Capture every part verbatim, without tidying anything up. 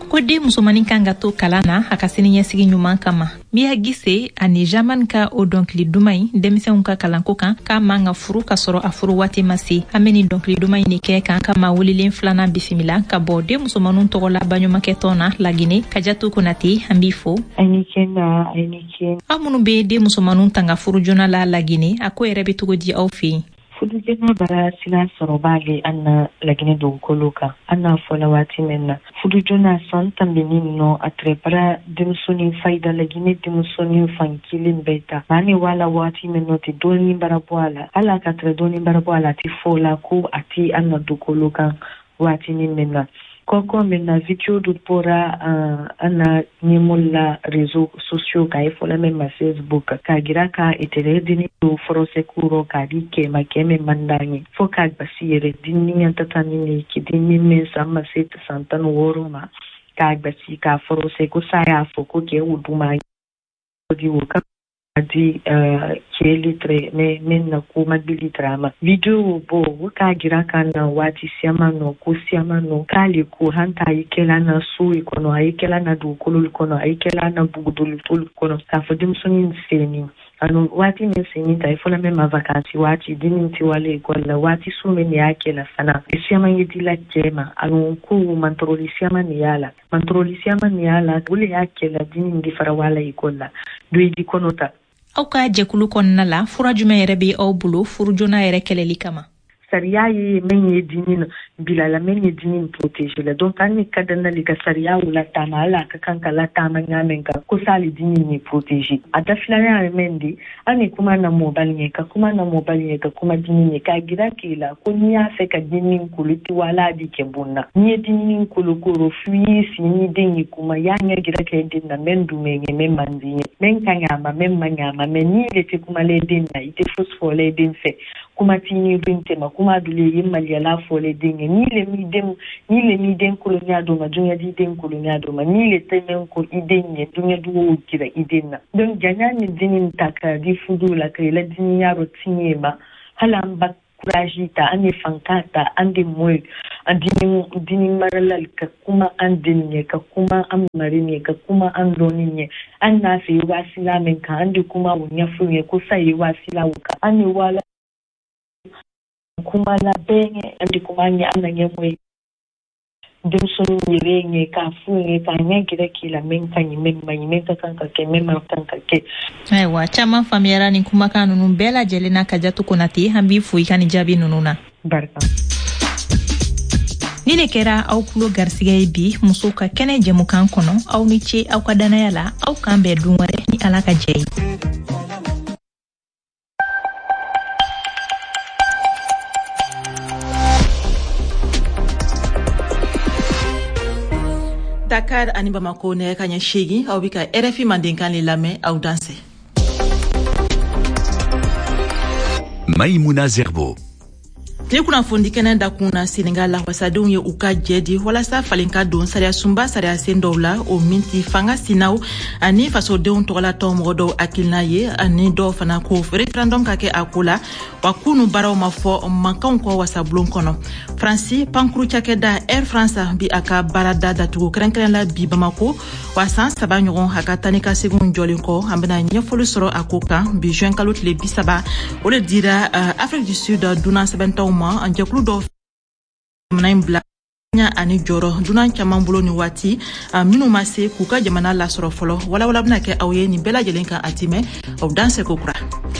ko de musomani kan ka to kalana a ka sini ɲɛsigi ɲuman kama. Mia Gise ani Jaman ka o dɔnkili duman in denmisɛnw ka kalanko kan k'a man ka furu ka sɔrɔ a furu waati ma se. An bɛ nin dɔnkili duman in de kɛ k'an ka maa wililen filanan bisimila ka bɔ den musomanninw tɔgɔ la baɲumankɛ tɔn na Lagine. Kajatu Konate an b'i fo. Ani kɛnɛ ani kɛnɛ. Aw minnu bɛ den musomanninw tanga furu joona la Lagine, a ko yɛrɛ bɛ cogo di aw fɛ yen? Furu joona bara sila sɔrɔ b'ale an na Lagine dugukolo kan. An n'a fɔla waati min na. Furu joona san tanbini nɔ a tɛrɛ bara denmusonin fayida Lagine denmusonin fan kelen bɛɛ ta. Maa ni wala waati min nɔ tɛ dɔɔnin bara bɔ a la. Ala ka tɛrɛ dɔɔnin bara bɔ a la a tɛ fɔ la ko a tɛ an na dugukolo kan waati min na. Koko mena video du pora uh, ana nyemol la réseaux sociaux ka e fola même ma Facebook ka gira ka etere dini do foro sekuro ka di ke ma ke me mandangi fo ka basire dini nyantata ni ki dini me sama set santan woro ma ka basi ka foro seko saya fo ko ke uduma di woka di uh, ke litre me men na ko mabilitrama video bo ka gira kana wati siama no ko siama no kali ko hanta ikela na su ikono aikela na du kolo ikono aikela na bugudul tul kono ka fodim sunin seni anu wati ne seni ta ifola me ma vacancy wati dininti wale ko la wati sume ni akela sana siama yidi la jema anu ko mantroli siama ni yala mantroli siama ni yala ule akela dinin di farawala ikola do idi konota. Aw ka jɛkulu kɔnɔna la fura jumɛn yɛrɛ bɛ aw bolo furu joona yɛrɛ kɛlɛli kama? Sariya ye min ye dinin bilala min ye dinin protégé la donc an ni ka danali ka sariya wula tama ala ka kan ka latama ɲamen kan ko sali dinin ye protégé a dafilana ye min di an ni kuma na mobile ye ka kuma na mobile ye ka kuma dinin ye ka gira k'i la ko n'i y'a fɛ ka dinin kolo ti wala di kɛ bonna n'i ye dinin kolo koro f'i ye si ni den ye kuma y'a ɲɛ gira kɛ den na min dumen ye min man di ye min ka ɲama min ma ɲama mais n'i le tɛ kumale den na i tɛ fosi fɔle den fɛ kuma ti ni bin tema kuma dule yin maliyala fole dinge ni le mi dem ni le mi den kolonya do ma dunya di den kolonya do ma ni le temen ko iden ye dunya do kira iden na donc janya ni dinin taka di fudu la ke la dinya ro tinye ba halam ba kuraji ta ane fankata ande moy andini dinin maralal ka kuma andin ne ka kuma an marine ka kuma an donin ne an na sai wasila men ka ande kuma wunya fuye ko sai wasila wuka ane wala kuma la benye andi kuma nya ananye mwe dem sunu yirenye ka funye ka nyagira kila menka nyimema nyimeka kanka ke mema kanka ke aiwa chama famiyara ni kuma kanu numbela jelena Kajatu Konate hambi fu ikani jabi nununa barka ni ne kɛra aw kulo garsigɛ bi muso ka kɛnɛ jɛmukan kɔnɔ aw ni ce aw ka danaya la aw kan bɛɛ dun wɛrɛ ni Ala ka jɛ ye. Dakar ani Bamako ne ka ɲɛ seegin aw bi ka R F I mandenkan le lamɛn aw danse. Maïmouna Zerbo. Ni kunnafoni kɛnɛ da kunna Senegal la wasadenw ye u ka jɛ di walasa falen ka don sariya sunba sariya sen dɔw la o minti fanga sinaw ani fasodenw tɔgɔlatɔ mɔgɔ dɔw hakilina ye ani dɔw fana ko referendum ka kɛ a ko la wa kunu baaraw ma fɔ mankanw kɔ wasabulon kɔnɔ. Fransi pankuru cakɛda Air France bi a ka baarada datugu kɛrɛnkɛrɛn la bi Bamako wa san saba ɲɔgɔn a ka tani ka seginw jɔlen kɔ an bena ɲɛfɔli sɔrɔ a ko kan bi juin kalo tile bi saba o de dira uh, Afrique du Sud dunan sɛbɛntaw ma an jɛkulu dɔw jamana in bila ɲa ani jɔrɔ dunan caman bolo ni waati uh, minnu ma se k'u ka jamana lasɔrɔ fɔlɔ walawala bena kɛ aw ye nin bɛɛ lajɛlen kan a timɛ aw dan seko kura.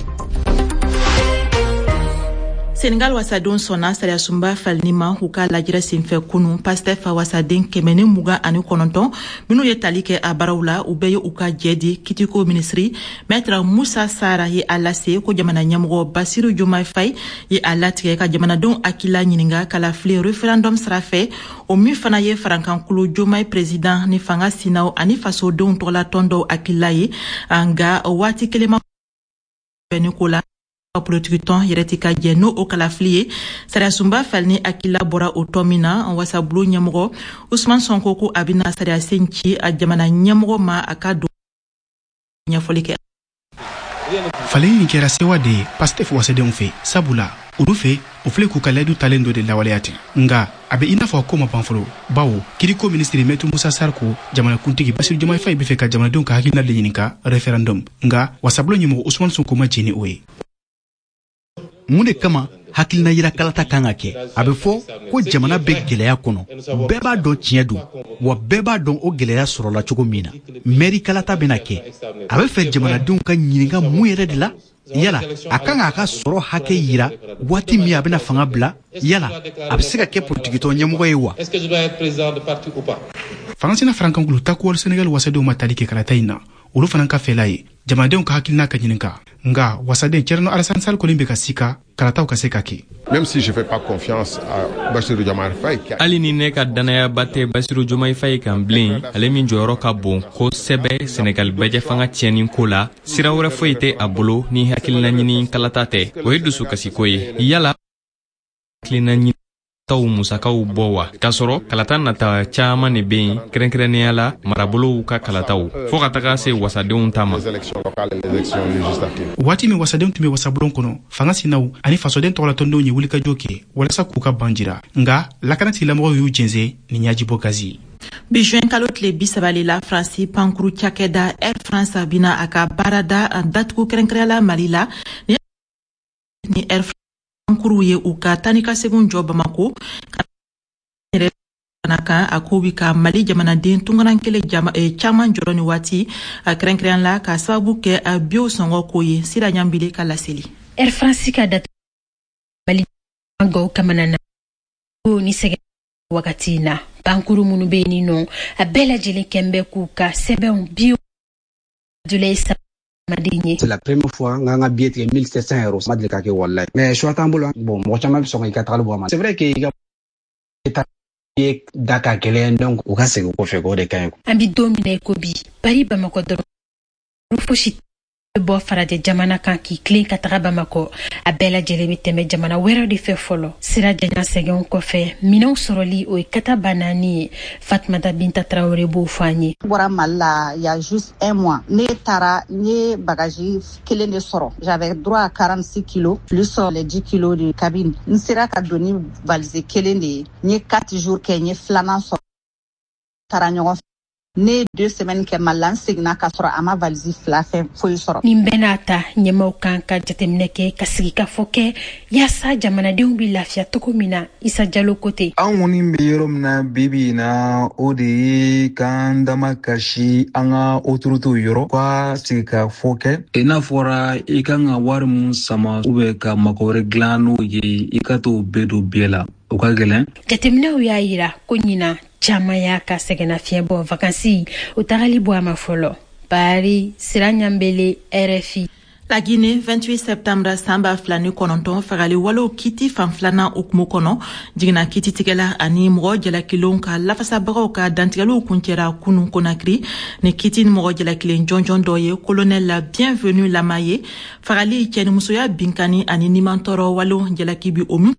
Senegal wasadenw sɔnna sariya sunba falini ma u ka lajɛrɛ senfɛ kunu Pastef wasaden kɛmɛ ni mugan ani kɔnɔntɔn minnu ye tali kɛ a baaraw la u bɛɛ ye u ka jɛ di kitiko minisiri Maître Moussa Sara ye a lase ko jamana ɲɛmɔgɔ Basiru Diomaye Faye ye a latigɛ ka jamanadenw hakilila ɲininga kala fili referendum sira fɛ o min fana ye farankankulu Diomaye président ni fanga sinaw ani fasodenw tɔgɔlatɔn dɔw hakilila ye nka waati kelen ma bɛnni ko la politique tɔn yɛrɛ ti ka jɛ n'o o kalafili ye sariya sunba falini hakilila bɔra o tɔn min na wasabulon ɲɛmɔgɔ Usman Sonko ko a bɛna sariya sen ci a jamana ɲɛmɔgɔ ma a ka don ɲɛfɔli kɛ. Falen kɛra sewa de Pastef wasadenw fɛ sabula olu fɛ o filɛ k'u ka layidu talen dɔ de lawaleya ten nga a bɛ i n'a fɔ ko ma ban fɔlɔ bawo kiriko ministre Maître Moussa Sarr ko jamanakuntigi Bassirou Diomaye Faye bɛ fɛ ka jamanadenw ka hakilina de ɲini ka référendum nga wasabulon ɲɛmɔgɔ Ousmane Sonko ma jɛni o ye. Mun de kama hakilina yira kalata kan ka kɛ a bɛ fɔ ko jamana bɛ gɛlɛya kɔnɔ bɛɛ b'a dɔn tiɲɛ don wa bɛɛ b'a dɔn o gɛlɛya sɔrɔla cogo min na mairie kalata bɛna kɛ a bɛ fɛ jamanadenw ka ɲininka mun yɛrɛ de la yala a kan k'a ka sɔrɔ hakɛ yira waati min a bɛna fanga bila yala a bɛ se ka kɛ politigitɔ ɲɛmɔgɔ ye wa. Faransina Frankankulu takuwal Senegal wasadenw ma tali kɛ kalata in na olu fana ka fɛla ye jamanadenw ka hakilina ka ɲininka nga wasaden Thierno Alassane Sall kɔni bɛ ka sika kalataw ka se ka kɛ. Même si je fais pas confiance à Bassirou Diomaye Faye. Ali ni ne ka danaya bate Bassirou Diomaye Faye kan bilen ale min jɔyɔrɔ ka bon kosɛbɛ Senegal bɛjɛ fanga tiɲɛni ko la sira wɛrɛ foyi tɛ a bolo ni hakilina ɲini kalata tɛ o ye dusukasiko ye yala hakilina ɲini taw musakaw bɔ wa k'a sɔrɔ kalata nata caman de bɛ yen kɛrɛnkɛrɛnnenya la marabolow ka kalataw fo ka taga se wasadenw ta ma. Waati min wasadenw tun bɛ wasabulon kɔnɔ fanga sinaw ani fasoden tɔgɔlatɔndenw ye wulikajɔ kɛ walasa k'u ka ban jira nga lakanatigilamɔgɔw y'u jɛnsɛn ni ɲajibo gazi. Bi juin kalo tile bi sabali la Fransi pankuru cakɛda Air France bina a ka baarada datugu kɛrɛnkɛrɛnnenya Mali la ni Air France pankuru ye u ka tani ka segun jɔ Bamako kan a ko bi ka Mali jamanaden tungaran kelen caman jɔrɔ ni waati a kɛrɛnkɛrɛnnenya la ka sababu kɛ a bio sɔngɔ ko ye sira ɲambile ka laseli. Air France ka datugu Mali gaw kamanana ko ni sɛgɛ wagati na pankuru minnu bɛ yen nɔ a bɛɛ lajɛlen kɛnbɛ k'u ka sɛbɛnw bio C'est la première fois nga nga billet tigɛ mille sept cents euros ma deli ka kɛ wallahi mais choix t'an bolo bon mɔgɔ caman bɛ sɔn i ka tagali bɔ a ma c'est vrai que i ka ye da ka gɛlɛn donc u ka segin kɔfɛ k'o de ka ɲi. An bɛ don min na i ko bi Paris Bamako dɔrɔn fosi bɔ farajɛ jamana kan k'i tilen ka taga Bamako a bɛɛ lajɛlen bɛ tɛmɛ jamana wɛrɛw de fɛ fɔlɔ sira janya sɛgɛnw kɔfɛ minɛnw sɔrɔli o ye kata banani ye Fatumata Binta Traoré b'o fɔ an ye. Bɔra Mali la il y a juste un mois ne taara n ye bagaji kelen de sɔrɔ j'avais droit à quarante-six kilos plus les dix kilos de cabine n sera ka don ni valise kelen de ye n ye quatre jours kɛ n ye filanan sɔrɔ taara ɲɔgɔn fɛ ne deux semaines kɛ Mali la n seginna ka sɔrɔ a ma valise fila fɛn foyi sɔrɔ. Nin bɛɛ n'a ta ɲɛmaw kan ka jateminɛ kɛ ka sigi ka fɔ kɛ yaasa jamanadenw bɛ lafiya cogo min na Isa Jalo ko ten. An kɔni bɛ yɔrɔ min na bibi na o de ye k'an dama kasi an ka autorités yɔrɔ ka sigi ka fɔ kɛ i n'a fɔra i kan ka wari mun sama ou bien ka mago wɛrɛ dilan n'o ye i ka t'o bɛɛ don bɛɛ la o ka gɛlɛn. Jateminɛw y'a yira ko ɲina caman y'a ka sɛgɛnnafiɲɛ bɔ vacances o tagali bɔ a ma fɔlɔ. Paris Sira Ɲambele R F I. La Guinée, vingt-huit septembre samba flani kɔnɔntɔn fagali walo kiti fan filanan okumu kɔnɔ jigina kiti tigɛla ani mɔgɔ jalakilenw ka lafasabagaw ka dantigɛliw kuncɛra kunun Conakry ni kiti ni mɔgɔ jalakilen jɔnjɔn dɔ ye colonel la bienvenue lama ye fagali cɛnimusoya binkani ani nimantɔrɔ walo jalaki bi o min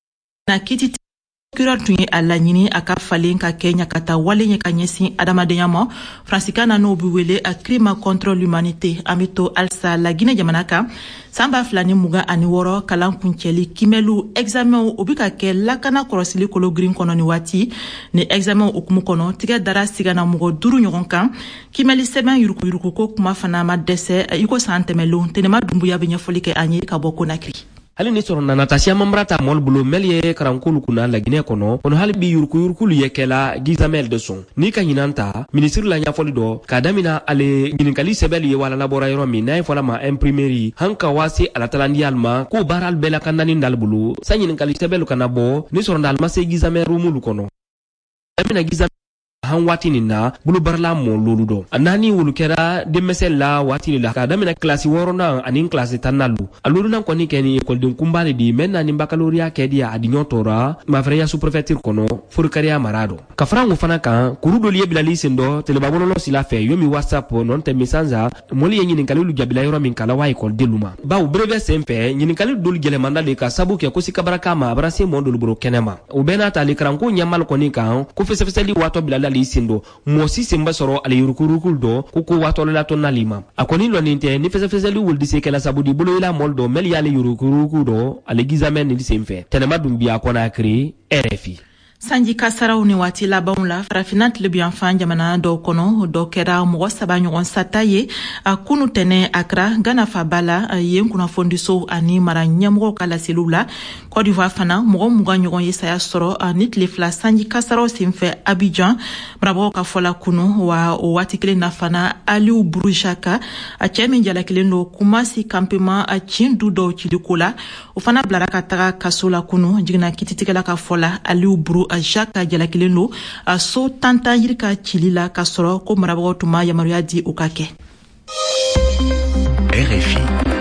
na kiti procureur tun ye a laɲini a ka falen ka kɛ ɲakata wale ɲɛ ka ɲɛsin adamadenya ma fransikan na n'o bi wele a crime contre l'humanité an bɛ to halisa la Guinée jamana kan san ba fila ni mugan ani wɔɔrɔ kalan kuncɛli kimɛliw examenw o bi ka kɛ lakana kɔrɔsili kolo girin kɔnɔ ni waati ni examen okumu kɔnɔ tigɛ dara sigana mɔgɔ duuru ɲɔgɔn kan kimɛli sɛbɛn yurukuyuruku ko kuma fana ma dɛsɛ i ko san tɛmɛlenw tenema dumbuya bɛ ɲɛfɔli kɛ an ye ka bɔ Conakry. Hali ni sɔrɔ nana tasiya mambrata mol bolo mel ye karankulu kuna la Guinée kɔnɔ kono hali bi yurku yurkulu ye kɛla gizamel de son ni ka ɲinanta ministre la ɲafɔli dɔ ka damina ale ɲininkali sɛbɛli ye wala labɔra yɔrɔ min n'a ye fɔla ma imprimerie han ka wase alatalandi alma ko baara bɛɛ la kandani dal bolo sa ɲininkali sɛbɛlu kana bɔ ni sɔrɔ dal ma se gizamel rumulu kɔnɔ damina gizamel han waati nin na bulubarala mɔ lolu dɔ a naani wolu kɛra denmisɛn la waati la ka damina kilasi wɔɔrɔnan ani kilasi tannalu a lolunan kɔni kɛ ni ekɔliden kunba de di mɛ na ni baccalauréat kɛ di a diɲɔ tɔra mafɛrɛya sous-préfecture kɔnɔ forikariya mara dɔ ka fara ŋo fana kan kuru dolu ye bilali sen dɔ telebabɔlɔlɔ sila fɛ yomi whatsapp nɔn tɛ misanza mɔli ye ɲininkalilu jabila yɔrɔ min kala wa ekɔlidelu ma baw berebe sen fɛ ɲininkali dolu gɛlɛmanda le ka sabu kɛ ko sikabaraka ma a bara se mɔ dolu boro kɛnɛma o bɛɛ n'a ta ale karanko ɲɛmal kɔni kan ko fɛsɛfɛsɛli watɔ bilali lali sindo mo si semba soro ale yurukurukul do ko ko watolo la ton nalima akoni lo ninte ni fese fese li wul dise kala sabudi bulo ila moldo mel yale yurukuruku do ale gizamen ni semfe tenema dumbia kona kri R F I sanji kasaraw ni waati labanw la farafina tilebiyan fan jamana dɔw kɔnɔ dɔ kɛra mɔgɔ saba ɲɔgɔn sata ye a kunu tɛnɛ akra gana faba la yen kunnafonidiso ani mara ɲɛmɔgɔw ka laseliw la Côte d'Ivoire fana mɔgɔ mugan ɲɔgɔn ye saya sɔrɔ ni tile fila sanji kasaraw senfɛ Abidjan marabagaw ka fɔla kunu wa o waati kelen na fana Aliou Bourjaka a cɛ min jalakilen do Kumasi campement a cin du dɔw ciliko la o fana bilara ka taga kaso la kunu jigina kititigɛla ka fɔla Aliou Bourjaka a Jacques jalakilen do a so tanta yiri ka cili la ka sɔrɔ ko marabagaw tuma yamaruya di o ka kɛ. R F I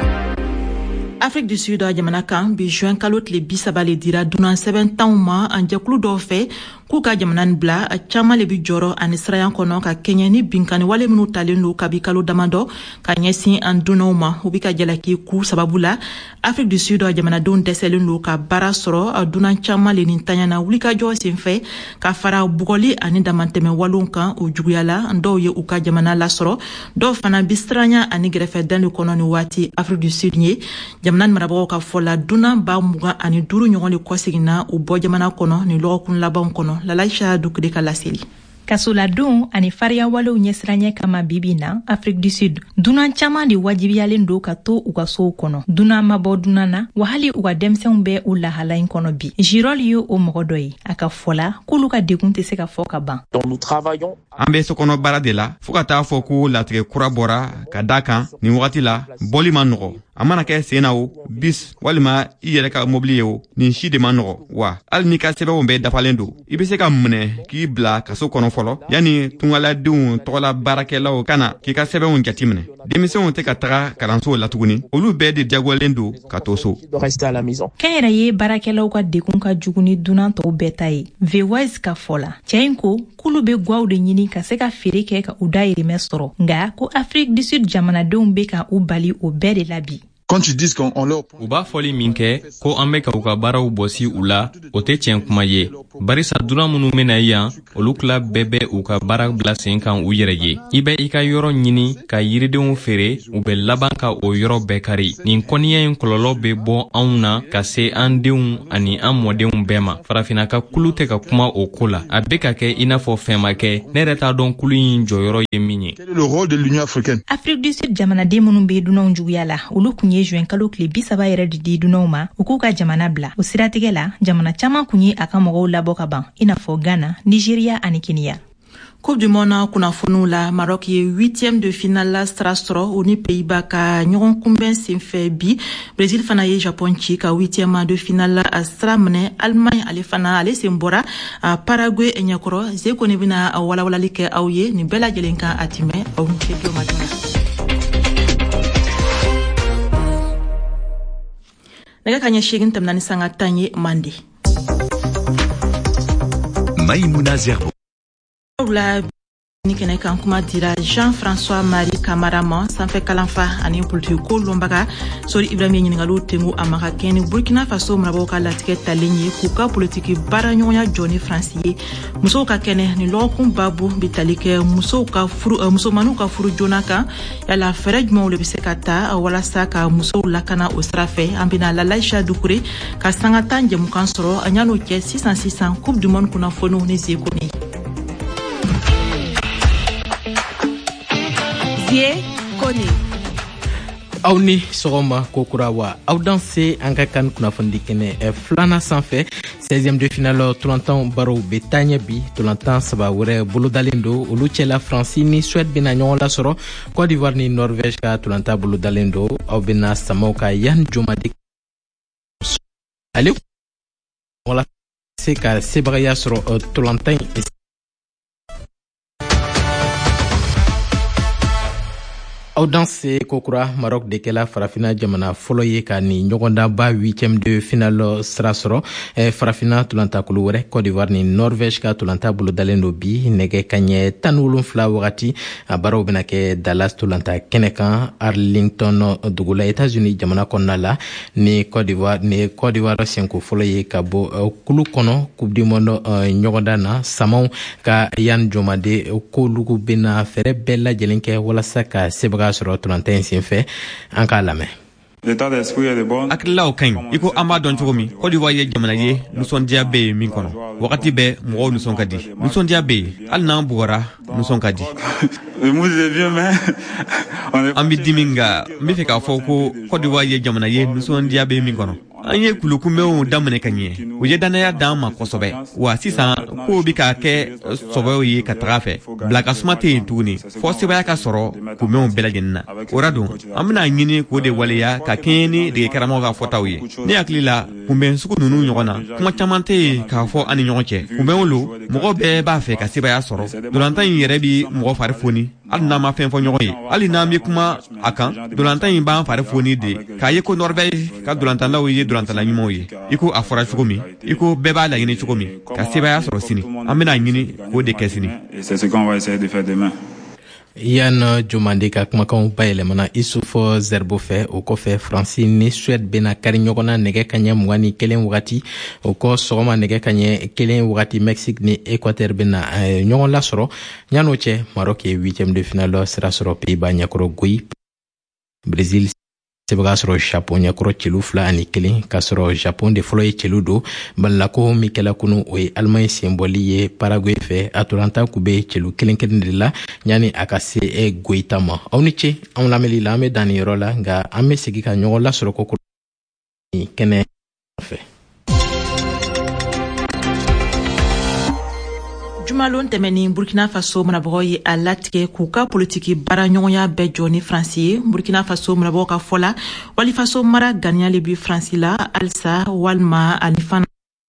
Afrique du Sud jamana kan bi juin kalo tile bi saba le dira dunan sɛbɛn tanw ma an jɛkulu dɔw fɛ k'u ka jamana ni bila a caman le bi jɔrɔ ani sirayan kɔnɔ ka kɛɲɛ ni binkani wale minnu talen do kabi kalo damadɔ ka ɲɛsin an dunnaw ma u bi ka jalaki ku sababu la Afrique du Sud jamanadenw dɛsɛlen do ka baara sɔrɔ a dunan caman le nin tanyana wulikajɔ senfɛ ka fara bugɔli ani damantɛmɛ walew kan o juguya la dɔw ye u ka jamana lasɔrɔ dɔw fana bi siranya ani gɛrɛfɛdan de kɔnɔ ni waati Afrique du Sud ye jamana marabagaw ka fɔ la dunan ba mugan ani duuru ɲɔgɔn le kɔseginna u bɔ jamana kɔnɔ ni lɔgɔkun labanw kɔnɔ Lalaisha Dukure ka laseli kasoladenw ani fariya walew ɲɛsiranya kama bibi na Afrique du Sud dunan caman de wajibiyalen do ka to u ka sow kɔnɔ dunan mabɔ dunan na wa hali u ka denmisɛnw bɛ u lahala in kɔnɔ bi Jirol ye o mɔgɔ dɔ ye a ka fɔla k'olu ka degun tɛ se ka fɔ ka ban an bɛ sokɔnɔ baara de la fo ka taa fɔ ko latigɛ kura bɔra ka da kan nin wagati la bɔli ma nɔgɔ a mana kɛ sen na o bis walima i yɛrɛ ka mobili ye o nin si de ma nɔgɔ wa hali n'i ka sɛbɛnw bɛɛ dafalen do i bɛ se ka minɛ k'i bila kaso kɔnɔ fɔlɔ yani tungaladenw tɔgɔla baarakɛlaw kana k'i ka sɛbɛnw jateminɛ denmisɛnw tɛ ka taga kalansow la tuguni olu bɛɛ de diyagoyalen do ka to so kɛn yɛrɛ ye baarakɛlaw ka degun ka jugu ni dunan tɔw bɛɛ ta ye Vwise ka fɔ la cɛ in ko k'olu bɛ gwaw de ɲini ka se ka feere kɛ ka u dayirimɛ sɔrɔ nga ko Afrique du Sud jamanadenw bɛ ka u bali o bɛɛ de la bi u b'a fɔli min kɛ ko an bɛ ka u ka baaraw bɔsi u la o tɛ tiɲɛ kuma ye barisa dunan minnu bɛna yan olu tila bɛɛ bɛ u ka baara bila sen kan u yɛrɛ ye i bɛ i ka yɔrɔ ɲini ka yiridenw feere u bɛ laban ka o yɔrɔ bɛɛ kari nin kɔniya in kɔlɔlɔ bɛ bɔ anw na ka se an denw ani an mɔdenw bɛɛ ma farafina ka kulu tɛ ka kuma o ko la a bɛ ka kɛ i n'a fɔ fɛn ma kɛ ne yɛrɛ t'a dɔn kulu in jɔyɔrɔ ye min ye Afrique du Sud jamanaden minnu bɛ dunanw juguya la olu kun ye juin kalo tile bi saba yɛrɛ de di dunanw ma u k'u ka jamana bila o siratigɛ la jamana caman kun ye a ka mɔgɔw labɔ ka ban i n'a fɔ Ghana, Nigeria ani Kenya. Coupe du monde kunnafoniw la Maroc ye huitième de finale la sira sɔrɔ o ni Pays-Bas ka ɲɔgɔn kunbɛn senfɛ bi Brésil fana ye Japon ci ka huitième de finale la a sira minɛ Allemagne ale fana ale sen bɔra a Paraguay ɲɛkɔrɔ Zeko ne bɛna walawalali kɛ aw ye nin bɛɛ lajɛlen kan a tɛmɛ aw ni tile ma joona. Nɛgɛ kaɲɛ seegin tɛmɛna ni sanga tan ye Mande. Maïmouna Zerbo. La ni kɛnɛ kan kuma dira Jean-François Marie Camara ma sanfɛ kalanfa ani politiki ko lɔnbaga Sori Ibrahima ɲininkaliw tengu a ma ka kɛ ni Burkina Faso marabagaw ka latigɛ talen ye k'u ka politiki baara ɲɔgɔnya jɔ ni Faransi ye musow ka kɛnɛ ni lɔgɔkun babu bi tali kɛ musow ka furu musomaniw ka furu joona kan yala fɛɛrɛ jumɛnw de bɛ se ka ta walasa ka musow lakana o sira fɛ an bɛna Lalaisha Dukure ka sanga tan jɛmukan sɔrɔ an y'an'o kɛ sisan sisan Coupe du monde kunnafoniw ni Zeko ne. Kone. Aw ni sɔgɔma ko kura wa aw dan se an ka kan kunnafoni kɛnɛ filanan sanfɛ seizième de finale tolantan barow bɛ taa ɲɛ bi tolantan saba wɛrɛ bolodalen do olu cɛla Faransi ni Suède bɛna ɲɔgɔn lasɔrɔ Côte d'Ivoire ni Norvège ka tolantan bolodalen do aw bɛna samaw ka Yann Jomade ale wala se ka sebagaya sɔrɔ tolantan in. Audience kokura Maroc de kela farafina jamana folo ye ka ni ɲɔgɔndan ba huitième de finale sira sɔrɔ eh, farafina tulanta kulu wɛrɛ Côte d'Ivoire ni Norvège ka tulanta bolo dalen do bi nɛgɛ kaɲɛ tan ni wolonfila wagati a baaraw bena kɛ Dallas tulanta kɛnɛ kan Arlington dugu la États-Unis jamana kɔnɔna la ni Côte d'Ivoire ni Côte d'Ivoire senko fɔlɔ ye ka bɔ uh, kulu kɔnɔ Coupe du Monde uh, ɲɔgɔndan na samaw ka Yan Jomade k'olugu bena fɛrɛ bɛɛ lajɛlen kɛ walasa ka sebaga sɔrɔ tulanta in senfɛ an k'a lamɛn. Akililaw kaɲi i ko an b'a dɔn cogo min Côte d'Ivoire ye jamana ye nisɔndiya bɛ yen min kɔnɔ wagati bɛɛ mɔgɔw nisɔn ka di nisɔndiya bɛ yen hali n'an bugɔra nisɔn ka di an bɛ dimi nka n bɛ fɛ k'a fɔ ko Côte d'Ivoire ye jamana ye nisɔndiya bɛ min kɔnɔ an ye kulukunbɛnw daminɛ ka ɲɛ u ye dannaya d'an ma kosɛbɛ wa sisan kow bi ka kɛ sɔbɛw ye ka taga fɛ bila ka suma tɛ yen tuguni fɔ sebaya ka sɔrɔ kunbɛnw bɛɛ lajɛlen na o ra don an bɛna ɲini k'o de waleya ka kɛɲɛ ni dege karamɔgɔ ka fɔtaw ye ne hakili la kunbɛn sugu ninnu ɲɔgɔn na kuma caman tɛ yen k'a fɔ an ni ɲɔgɔn cɛ kunbɛnw lo mɔgɔ bɛɛ b'a fɛ ka sebaya sɔrɔ dolantan in yɛrɛ bi mɔgɔ fari foni hali n'an ma fɛn fɔ ɲɔgɔn ye hali n'an bɛ kuma a kan dolantan in b'an fari foni de k'a ye ko Norvège ka dolantanlaw ye dolantala ɲumanw ye i ko a fɔra cogo min i ko bɛɛ b'a laɲini cogo min ka sebaya sɔrɔ sini an bɛna ɲini k'o de kɛ sini. Yan Jomande ka kumakanw bayɛlɛmana Issoufou Zerbo fɛ o kɔfɛ Faransi ni Suède bena kari ɲɔgɔn na nɛgɛ kaɲɛ mugan ni kelen wagati o kɔ sɔgɔma nɛgɛ kaɲɛ kelen wagati Mexique ni Équateur bena eh, ɲɔgɔn lasɔrɔ ɲan'o cɛ Maroc ye huitième de finale sira sɔrɔ Pays-Bas ɲɛkɔrɔ goyi Brésil sebaga sɔrɔ Japon ɲɛkɔrɔ celu fila ani kelen ka sɔrɔ Japon de fɔlɔ ye celu don balilako min kɛla kunu o ye Allemagne senbɔli ye Paraguay fɛ a tolanta ku be celu kelen kelen de la ɲani a ka se e goyita ma aw ni ce anw lamɛnli la an be dan ni yɔrɔ la nka an be segi ka ɲɔgɔn lasɔrɔ kokoro ni kɛnɛ fɛ. Jumalon tɛmɛni Burkina Faso marabagaw ye a latigɛ k'u ka politiki baara ɲɔgɔnya bɛɛ jɔ ni Faransi ye. Burkina Faso marabagaw ka fɔ la wali faso mara ganiya le bi Faransi la halisa walima ani fana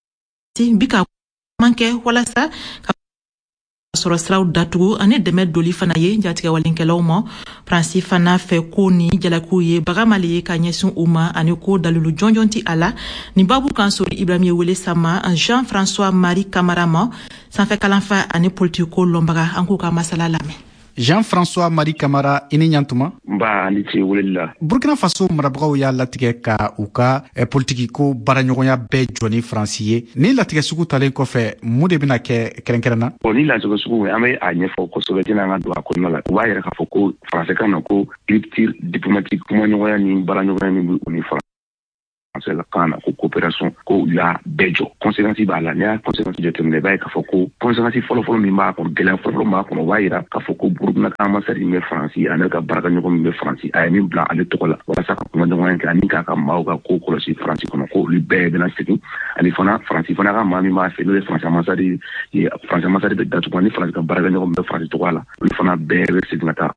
bi ka man kɛ walasa ka sɔrɔ siraw datugu ani dɛmɛ doli fana ye jatigɛ walenkɛlaw ma. Faransi fana fɛ ko ni jalakiw ye bagamale ye ka ɲɛsin u ma ani ko dalilu jɔnjɔn ti a la. Ni babu kan sori Ibrahim ye wele sama Jean-François Marie Camara ma sanfɛ kalanfa ani politiko lɔnbaga an k'u ka masala lamɛn. Jean-François Marie Camara i ni ɲantuma. Nba ni ce weleli la. Burkina Faso marabagaw y'a latigɛ ka u ka eh, politikiko baaraɲɔgɔnya bɛɛ jɔ ni Faransi ye. Ni latigɛ sugu talen kɔfɛ mun de bena kɛ kɛrɛnkɛrɛn na? Bon ni latigɛ sugu an bɛ a ɲɛfɔ kosɛbɛ tɛna an ka don a kɔnɔna la. U b'a yɛrɛ k'a fɔ ko Faransi kan na ko rupture diplomatique kumaɲɔgɔnya ni baaraɲɔgɔnya min bɛ u ni Faransi la kan na ko coopération ko la bɛɛ jɔ. Conséquence b'a la n'i y'a conséquence jateminɛ i b'a ye k'a fɔ ko conséquence fɔlɔfɔlɔ min b'a kɔnɔ gɛlɛya fɔlɔfɔlɔ b'a kɔnɔ o b'a yira k'a fɔ ko Burkina ka ambassade min bɛ Faransi ani ka baarakɛɲɔgɔn min bɛ Faransi a ye min bila ale tɔgɔ la walasa ka kumaɲɔgɔnya kɛ ani k'a ka maaw ka ko kɔlɔsi Faransi kɔnɔ ko olu bɛɛ bɛna segin ani fana Faransi fana ka maa min b'a fɛ n'o ye Faransi ambassade ye Faransi ambassade bɛ datugu ani Faransi ka baarakɛɲɔgɔn min bɛ Faransi tɔgɔ la olu fana bɛɛ bɛ segin ka taa.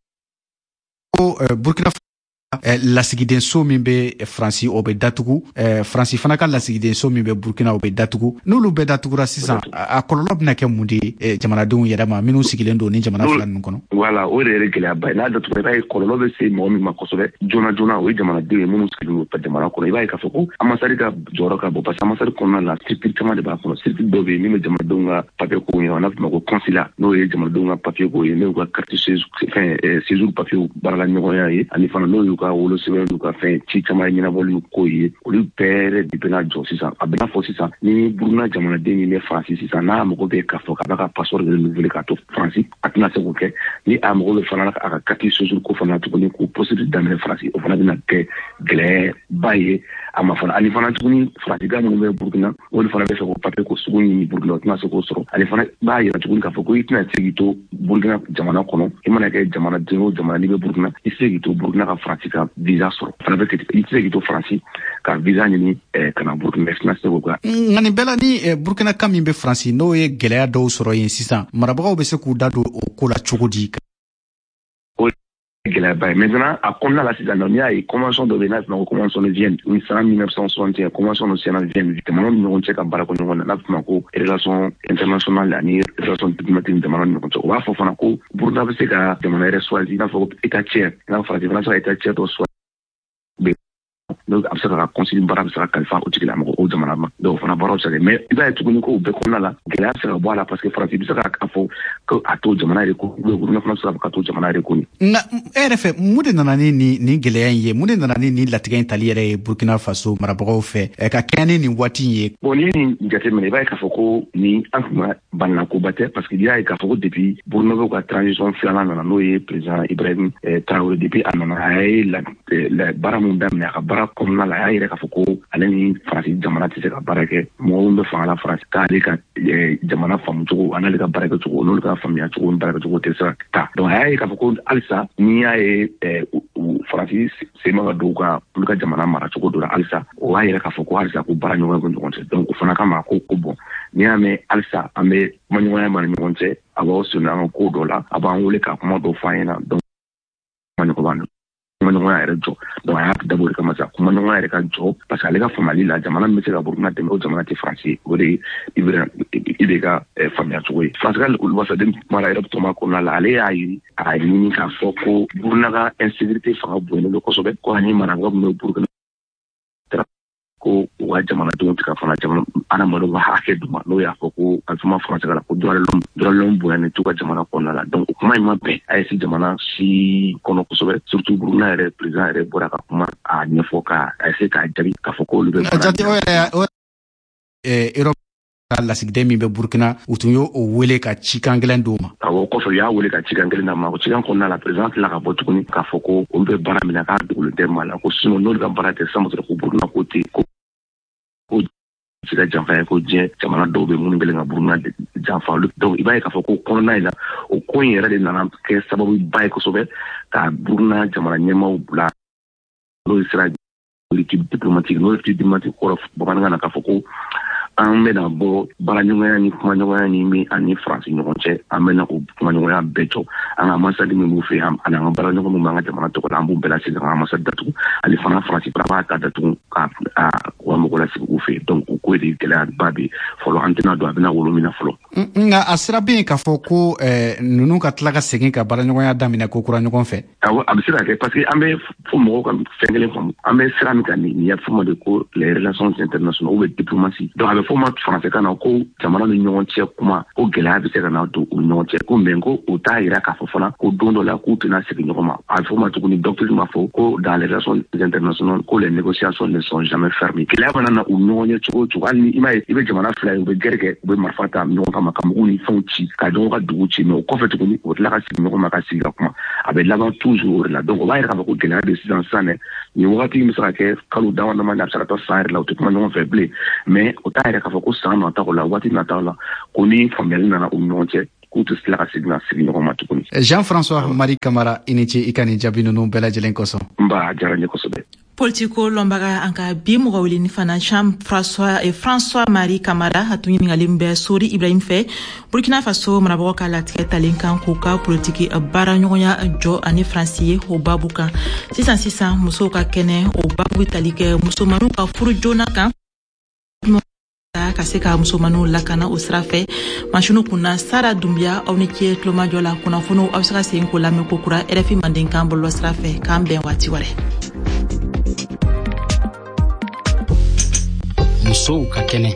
Ko Burkina Eh, lasigiden so min be Faransi o be datugu eh, Faransi fana ka lasigiden so min be Burkina o be datugu n'olu bɛɛ datugura sisan a kɔlɔlɔ bena kɛ mun de eh, jamanadenw yɛrɛ ma minnu sigilen don ni jamana fila ninnu kɔnɔ. Voilà o de yɛrɛ gɛlɛyaba ye n'a datugura i b'a ye kɔlɔlɔ bɛ se mɔgɔ min ma kosɛbɛ joona joona o ye jamanadenw ye minnu sigilen don jamana kɔnɔ i b'a ye k'a fɔ ko ambassade ka jɔyɔrɔ ka bon parce que ambassade kɔnɔna la circuit caman de b'a kɔnɔ circuit dɔ bɛ yen min bɛ jamanadenw ka papier kow ye an b'a fɔ ma ko consulat n'o ye jamanadenw ka papier kow ye n'o ka carte fɛn séjour papier baarala ɲɔgɔnya ye ani fana n'o y'u ka wolosɛbɛn ka fɛn ci caman ye ɲɛnabɔli ko ye olu bɛɛ de bɛna jɔ sisan a bɛna fɔ sisan ni Burkina jamanaden min bɛ Faransi sisan n'a mago bɛ k'a fɔ k'a b'a ka passeport renouvelé k'a to Faransi a tɛna se k'o kɛ ni a mago bɛ fana a ka carte séjour ko fana tuguni k'o procédure daminɛ Faransi o fana bɛna kɛ gɛlɛyaba ye a ma fana ani fana tuguni Faransikan minnu bɛ Burkina olu fana bɛ fɛ k'o papier ko sugu ɲini Burkina o tɛna se k'o sɔrɔ ale fana b'a yira tuguni k'a fɔ ko i tɛna se k'i to Burkina jamana kɔnɔ i mana kɛ jamanaden o jamana n'i bɛ Burkina i se k'i to Burkina ka Faransi ka visa sɔrɔ fana bɛ kɛ i tɛ se k'i to Faransi ka visa ɲini ka na Burkina tɛna se k'o kɛ. Nka nin bɛɛ la ni Burkina kan min bɛ Faransi n'o ye gɛlɛya dɔw sɔrɔ yen sisan marabagaw bɛ se k'u da don o ko la cogo di? Maintenant, à Kona, la Cisanonia et Convention de Vénas, la Convention de Vienne, mille neuf cent soixante et un, Convention de Vienne, justement, nous avons checké à Barakono, la relations internationales, les relations diplomatiques, nous avons va faire Fonako, pour nous c'est qu'à demander soit il faut état tiers, il faut faire des état tiers de soit. Donc, après ça, concilier Barak sera Kalfa au Tigla, au Zamanama. Donc, on a Barak, mais il va être tout au Bekona là, Gela sera boire là parce que France, il sera à fond que à tout Zamana de Kou, le gouvernement français à tout Zamana de Kou. R F, Moudé Nanani ni Gelean, Moudé Nanani ni Latrin Taliere, Burkina Faso, Marabro fait, et qu'à Kane ni Wati. Bon, ni Gatemene va Kafoko, ni Ankma Banako Bate, parce qu'il y a Kafoko depuis Bournovo, la transition finale, on a noé président Ibrahim Traoré depuis Ananaï, la Baramundam, la comme na la yɛrɛ k'a fɔ ko ale ni Faransi jamana tɛ se ka baara kɛ mɔgɔ min bɛ fanga la Faransi k'ale ka jamana faamu cogo an'ale ka baara kɛ cogo n'olu ka faamuya cogo ni baara kɛ cogo tɛ se ka taa donc a y'a ye k'a fɔ ko halisa n'i y'a ye Faransi sen bɛ ka don u ka olu ka jamana mara cogo dɔ la halisa o b'a yɛrɛ k'a fɔ ko halisa ko baara ɲɔgɔnya bɛ ɲɔgɔn cɛ donc o fana kama ko ko bɔn n'i y'a mɛn halisa an bɛ kuma ɲɔgɔnya b'an ni ɲɔgɔn cɛ a b'aw sonni an ka ko dɔ la a b'an wele ka kuma dɔ fɔ an ɲɛna donc kuma ɲɔgɔn b'an kuma ɲɔgɔnya yɛrɛ jɔ donc a y'a dabɔ de kama sa kuma ɲɔgɔnya yɛrɛ ka jɔ parce que ale ka faamuyali la jamana min bɛ se ka Burukina dɛmɛ o jamana tɛ Faransi ye o de ye i bɛ ka faamuya cogo ye Faransi ka wasaden kuma la yɛrɛ tuma kɔnɔna la ale y'a ye a ɲini k'a fɔ ko Burukina ka insécurité fanga bonyalen don kosɛbɛ ko ani marabagaw min bɛ Burukina ko u ka jamanadenw tɛ ka fana jamana adamadenw ka hakɛ d'u ma n'o y'a fɔ ko a fɔ Faransi la ko droit de l'homme bonyalen t'u ka jamana kɔnɔna la donc o kuma in ma bɛn a ye si jamana si kɔnɔ kosɛbɛ surtout Burukina yɛrɛ président yɛrɛ bɔra ka kuma a ɲɛfɔ ka a essayer k'a jaabi k'a fɔ ko olu bɛ jate o yɛrɛ Europe ka lasigiden min bɛ Burukina u tun y'o wele ka cikan gɛlɛn d'u ma awɔ kɔfɛ u y'a wele ka cikan gɛlɛn d'a ma o cikan kɔnɔna la président tila ka bɔ tuguni k'a fɔ ko olu bɛ baara min na k'a dogolen tɛ ma la ko sinon n'olu ka baara tɛ sisan ko Burukina ko ten ko ko sika janfa ye ko diɲɛ jamana dɔw bɛ minnu kɛlen ka Burukina janfa donc i b'a ye k'a fɔ ko kɔnɔna in na o ko in yɛrɛ de nana kɛ sababu ba ye kosɛbɛ ka Burukina jamana ɲɛmaaw bila n'o sera l'équipe diplomatique n'o l'équipe diplomatique kɔrɔ bamanankan na k'a fɔ ko an bɛna bɔ baaraɲɔgɔnya ni kumaɲɔgɔnya ni min ani Faransi ɲɔgɔn cɛ an bɛna o kumaɲɔgɔnya bɛɛ jɔ an ka ambasade min b'u fɛ ani an ka baaraɲɔgɔn min b'an ka jamana tɔgɔ la an b'u bɛɛ lasegin an ka ambasade datugu ani fana Faransi fana b'a ta datugu ka u ka mɔgɔ lasigi u fɛ donc o ko de gɛlɛyaba bɛ fɔlɔ an tɛna don a bɛna wolo min na fɔlɔ. nka a sira bɛ yen k'a fɔ ko ninnu ka tila ka segin ka baaraɲɔgɔnya daminɛ ko kura ɲɔgɔn fɛ. awɔ a bɛ se ka kɛ parce que an bɛ fɔ mɔgɔw ka fɛn kelen faamu an bɛ sira min kan nin y'a fɔ ma de ko les relations internationales ou bien diplomatie donc a bɛ fɔ ma Faransi kan na ko jamana ni ɲɔgɔn cɛ kuma ko gɛlɛya bɛ se ka na don u ɲɔgɔn cɛ ko mais ko o t'a yira k'a fɔ fana ko don dɔ la k'u tɛna segin ɲɔgɔn ma a bɛ fɔ ma tuguni docteur ma fɔ ko dans les relations internationales ko les négociations ne sont jamais fermées gɛlɛya mana na u ɲɔgɔn ye cogo o cogo hali ni i m'a ye i bɛ jamana fila ye u bɛ gɛrɛ kɛ u bɛ marifa ta ɲɔgɔn kama ka mugu ni fɛnw ci ka ɲɔgɔn ka dugu ci mais o kɔfɛ tuguni o tila ka sigi ɲɔgɔn ma ka sigi ka kuma a bɛ laban toujours o de la donc o b'a yira k'a fɔ ko gɛlɛya bɛ sisan sisan dɛ nin wagati bɛ se ka kɛ kalo dama dama a bɛ se ka taa san yɛrɛ la u tɛ kuma ɲɔgɔn fɛ bilen mais o t'a yira k'a fɔ ko san nataw la waati nataw la ko ni faamuyali nana u ɲɔgɔn cɛ k'u tɛ tila ka segin ka sigi ɲɔgɔn ma tuguni. Jean-François Marie Camara i ni ce i ka nin jaabi ninnu bɛɛ lajɛlen kosɔn. n b'a diyara n ye kosɛbɛ. politiko lɔnbaga an ka bi mɔgɔ wele ni fana Jean-François et François Marie Camara a tun ɲininkali min bɛ Sori Ibrahim fɛ Burkina Faso marabagaw ka latigɛ talen kan k'u ka politiki baara ɲɔgɔnya jɔ ani Faransi ye o babu kan sisan sisan musow ka kɛnɛ o babu bɛ tali kɛ musomanninw ka furu joona kan ka se ka musomanninw lakana o sira fɛ masinu kunna Sara Dunbiya aw ni ce tulomajɔ la kunnafoniw aw bɛ se ka segin k'o lamɛn ko kura R F I Mandenkan bɔlɔlɔ sira fɛ k'an bɛn waati wɛrɛ. musow ka kɛnɛ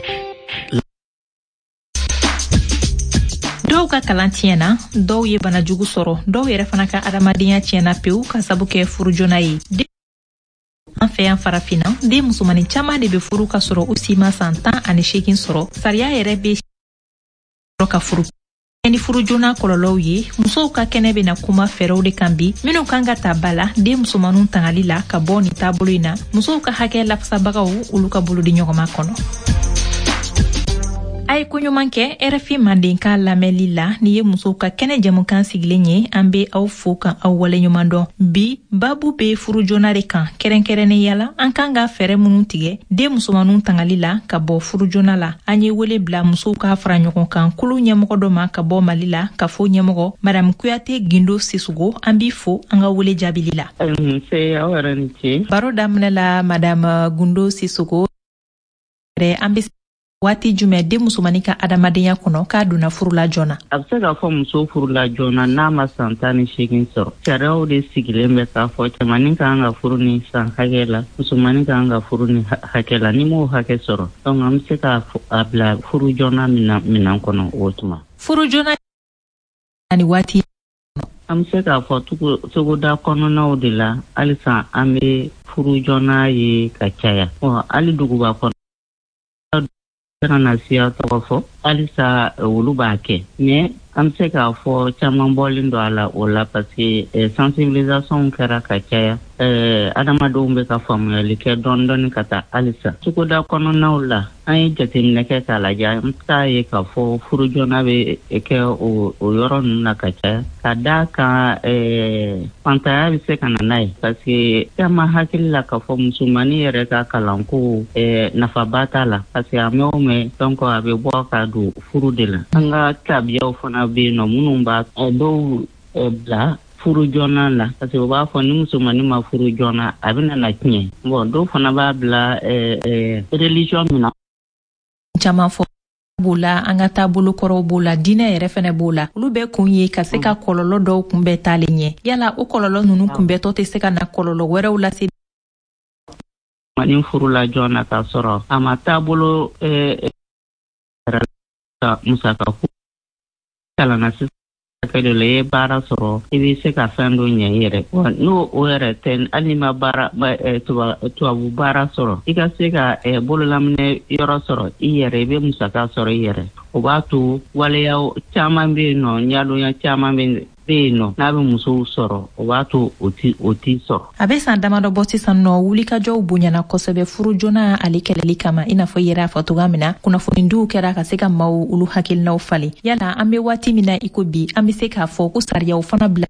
dɔw ka kalan tiɲɛna dɔw ye banajugu sɔrɔ dɔw yɛrɛ fana ka adamadenya tiɲɛna pewu ka sabu kɛ furu joona ye an fɛ yan farafina den musomanin caman de bɛ furu ka sɔrɔ u si ma san tan ani seegin sɔrɔ sariya yɛrɛ bɛ ka furu ni furu joona kɔlɔlɔw ye musow ka kɛnɛ bɛna kuma fɛɛrɛw de kan bi minnu kan ka ta ba la den musomaninw tangali la ka bɔ ni taabolo in na musow ka hakɛ lafasabagaw olu ka bolo di ɲɔgɔn ma kɔnɔ. A ye koɲuman kɛ R F I Manden ka lamɛnli la ni ye musow ka kɛnɛ jɛmukan sigilen ye an be aw fo kan aw waleɲuman dɔn. Bi babu be furu joona de kan kɛrɛnkɛrɛnnenya la an kan ka fɛɛrɛ minnu tigɛ den musomanninw tangali la ka bɔ furu joona la. An ye wele bila musow ka fara ɲɔgɔn kan kulu ɲɛmɔgɔ dɔ ma ka bɔ Mali la ka fɔ ɲɛmɔgɔ Madame Kuyate Gindo Sissogo an b'i fo an ka wele jaabili la. Baro daminɛ la Madame Gindo Sissogo an be waati jumɛn den musomannin ka adamadenya kɔnɔ k'a donna furu la joona. A bɛ se k'a fɔ muso furu la joona n'a ma san tan ni seegin sɔrɔ. Sariyaw de sigilen bɛ k'a fɔ cɛmannin ka kan ka furu ni san hakɛ la musomannin ka kan ka furu ni hakɛ la ni m'o hakɛ sɔrɔ donc an bɛ se k'a bila furu joona minan kɔnɔ o tuma. Furu joona ni waati an bɛ se k'a fɔ togoda kɔnɔnaw de la halisa an bɛ furu joona ye ka caya. Hali duguba kɔnɔ kana siya tɔgɔ fɔ halisa olu b'a kɛ mais an bɛ se k'a fɔ caman bɔlen don a la o la parce que sensibilisation kɛra ka caya adamadenw bɛ ka faamuyali kɛ dɔɔni dɔɔni ka taa halisa cogoda kɔnɔnaw la an ye jateminɛ kɛ k'a lajɛ an t'a ye k'a fɔ furu joona bɛ kɛ o yɔrɔ ninnu na ka caya ka d'a kan fantanya bɛ se ka na n'a ye parce que caman hakili la k'a fɔ musomannin yɛrɛ ka kalanko nafaba t'a la parce que a mɛn o mɛn donc a bɛ bɔ ka don furu de la an ka tabiyaw fana bɛ yen nɔ minnu b'a dɔw bila furu joona la parce que u b'a fɔ ni musomannin ma furu joona a bɛna na tiɲɛ bon dɔw fana b'a bila religion min na caman fɔ b'o la an ka taabolo kɔrɔw b'o la diinɛ yɛrɛ fɛnɛ b'o la olu bɛɛ kun ye ka se ka kɔlɔlɔ dɔw kunbɛn taalen ɲɛ yala o kɔlɔlɔ ninnu kunbɛtɔ tɛ se ka na kɔlɔlɔ wɛrɛw lase ni furu la joona ka sɔrɔ a ma taabolo musaka ko kalanna sisan kɛlɛ la i ye baara sɔrɔ i bɛ se ka fɛn dɔ ɲɛ i yɛrɛ n'o o yɛrɛ tɛ hali ni ma baara tubabu baara sɔrɔ i ka se ka bololaminɛ yɔrɔ sɔrɔ i yɛrɛ i bɛ musaka sɔrɔ i yɛrɛ o b'a to waleyaw caman bɛ yen nɔ ɲadonya caman bɛ yen nɔ n'a bɛ musow sɔrɔ o b'a to o ti o ti sɔrɔ. A bɛ san damadɔ bɔ sisan nɔ wulikajɔw bonyana kosɛbɛ furu joona ale kɛlɛli kama i n'a fɔ i yɛrɛ y'a fɔ cogoya min na kunnafonidiw kɛra ka se ka maaw olu hakilinaw falen yala an bɛ waati min na i ko bi an bɛ se k'a fɔ ko sariyaw fana bila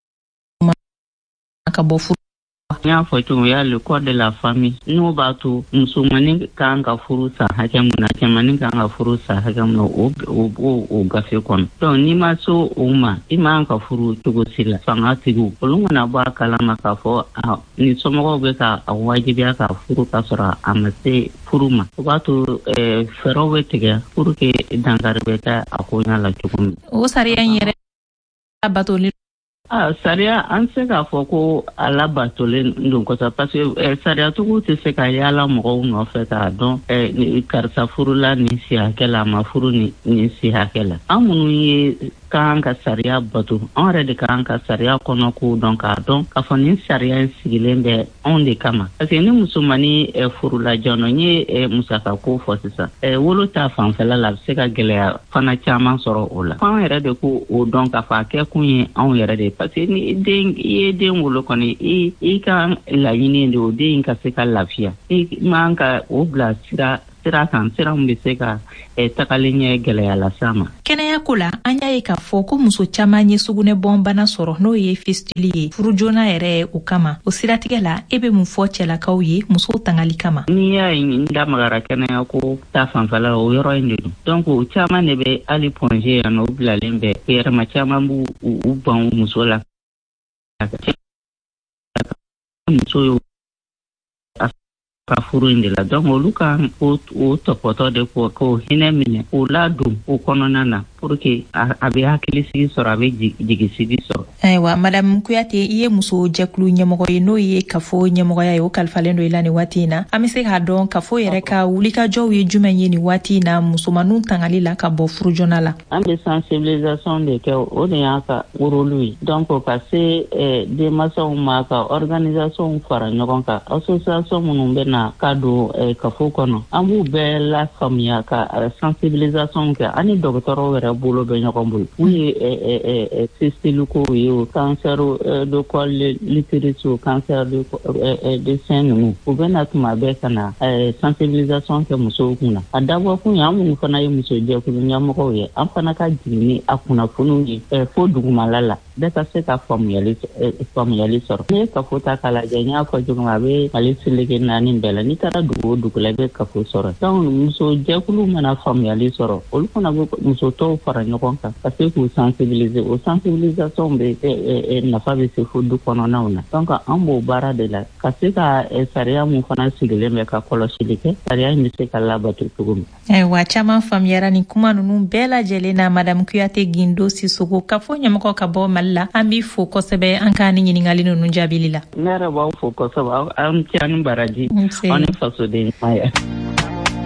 ka bɔ furu. N y'a fɔ cogo y'a le code de la famille n'o b'a to musomannin kan ka furu san hakɛ mun na cɛmannin kan ka furu san hakɛ mun na o o o gafe kɔnɔ donc n'i ma so o ma i man ka furu cogo si la fangatigiw olu mana bɔ a kalama k'a fɔ ni somɔgɔw bɛ ka a wajibiya ka furu ka sɔrɔ a ma se furu ma o b'a to fɛɛrɛw bɛ tigɛ pour que dankari bɛ kɛ a ko ɲɛ la cogo min. O sariya in yɛrɛ batoli Ah, sariya an se k'a fɔ ko a labatolen don kosɛbɛ parce que sariyatigiw tɛ se ka yaala mɔgɔw nɔfɛ k'a dɔn karisa furula nin si hakɛ la a ma furu nin si hakɛ la an minnu ye k'an ka sariya bato an yɛrɛ de k'an ka sariya kɔnɔ k'o dɔn k'a dɔn k'a fɔ nin sariya in sigilen bɛ anw de kama parce que ni musomannin furula jɔnɔ n ye musaka ko fɔ sisan wolo ta fanfɛla la a bɛ se ka gɛlɛya fana caman sɔrɔ o la f'an yɛrɛ de ko o dɔn k'a fɔ a kɛ kun ye anw yɛrɛ de parce que ni den i ye den wolo kɔni i i ka laɲini de o den ka se ka lafiya i man ka o bila sira sira kan sira min bɛ se ka tagalen ɲɛ gɛlɛya las'a ma. Kɛnɛya ko la an y'a ye k'a fɔ ko muso caman ye sugunɛbɔn bana sɔrɔ n'o ye fistuli ye furu joona yɛrɛ o kama o siratigɛ la e bɛ mun fɔ cɛlakaw ye musow tangali kama. N'i y'a ye n da magara kɛnɛya ko ta fanfɛla o yɔrɔ in de don donc o caman de bɛ hali pɔnze yan nɔ o bilalen bɛ yɛrɛma caman b'u u ban muso la muso ye ka furu in de la donc olu kan o tɔpɔtɔ de ko k'o hinɛ minɛ o ladon o kɔnɔna na pour que a bɛ hakilisigi sɔrɔ a bɛ jigisigi sɔrɔ. Ayiwa Madame Kuyate i ye muso jɛkulu ɲɛmɔgɔ ye n'o ye kafo ɲɛmɔgɔya ye o kalifalen dɔ i la nin waati in na an bɛ se k'a dɔn kafo yɛrɛ ka wulikajɔw ye jumɛn ye nin waati in na musomanninw tangali la ka bɔ furu joona la. An bɛ sensibilisation de kɛ o de y'a ka rôle ye donc ka se denmansaw ma ka organisation fara ɲɔgɔn kan association minnu bɛ na ka don kafo kɔnɔ an b'u bɛɛ la faamuya ka sensibilisation kɛ ani dɔgɔtɔrɔw yɛrɛ fila bolo bɛ ɲɔgɔn bolo u ye fistulu ko ye o cancer de col l'utérus o cancer de de sein ninnu u bɛna tuma bɛɛ ka na sensibilisation kɛ musow kunna a dabɔ kun ye an minnu fana ye muso jɛkulu ɲɛmɔgɔw ye an fana ka jiginni a kunnafoniw ye fo dugumala la bɛɛ ka se ka faamuyali faamuyali sɔrɔ n'i ye kafo ta k'a lajɛ n y'a fɔ cogo min a bɛ mali seleke naani bɛɛ la n'i taara dugu o dugu la i bɛ kafo sɔrɔ donc muso jɛkulu mana faamuyali sɔrɔ olu fana bɛ muso tɔw fara ɲɔgɔn kan ka se k'u sensibiliser o sensibilisation bɛ nafa bɛ se fo du kɔnɔnaw na donc an b'o baara de la ka se ka sariya mun fana sigilen bɛ ka kɔlɔsili kɛ sariya in bɛ se ka labato cogo min. Ayiwa caman faamuyara ni kuma ninnu bɛɛ lajɛlen na madame Kuyate Gindo Sisoko kafo ɲɛmɔgɔ ka bɔ Mali la an b'i fo kosɛbɛ an ka ni ɲininkali ninnu jaabili la. Ne yɛrɛ b'aw fo kosɛbɛ an cɛ ani baraji aw ni fasoden ɲuman ye.